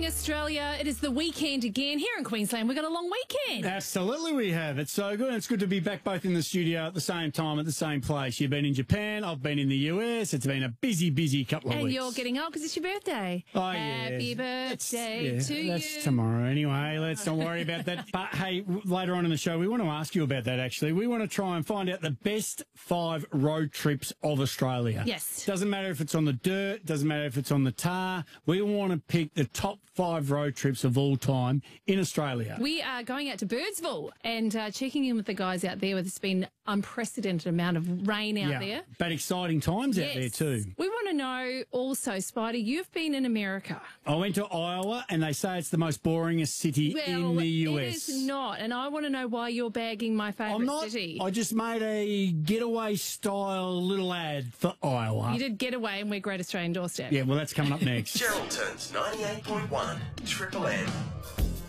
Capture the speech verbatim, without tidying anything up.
morning, Australia. It is the weekend again. Here in Queensland, we've got a long weekend. Absolutely we have. It's so good. It's good to be back both in the studio at the same time, at the same place. You've been in Japan. I've been in the U S. It's been a busy, busy couple of and weeks. you're getting old because it's your birthday. Oh, Happy yeah. birthday yeah, to that's you. tomorrow anyway. Let's not worry about that. But, hey, later on in the show, we want to ask you about that, actually. We want to try and find out the best five road trips of Australia. Yes. Doesn't matter if it's on the dirt. Doesn't matter if it's on the tar. We want to pick the top five road trips of all time in Australia. We are going out to Birdsville and uh, checking in with the guys out there. It's been unprecedented amount of rain out yeah, there. But exciting times Yes. out there too. We want to know also, Spidey, you've been in America. I went to Iowa and they say it's the most boringest city Well, in the U S. it is not, and I want to know why you're bagging my favourite I'm not. city. I just made a getaway style little ad for Iowa. You did get away and we're Great Australian Doorstep. Yeah, well, that's coming up next. Geraldton's ninety-eight point one Triple M.